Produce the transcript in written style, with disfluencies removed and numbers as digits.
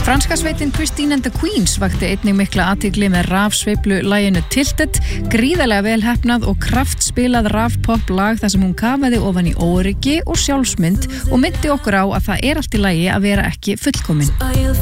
Franska sveitin Christine and the Queens vakti einnig mikla athygli með rafsveiflu laginu Tilted, gríðarlega vel heppnað og kraftspilað rafpop lag þar sem hún kafaði ofan í óöryggi og sjálfsmynd og myndi okkur á að það allt í lagi að vera ekki fullkomin.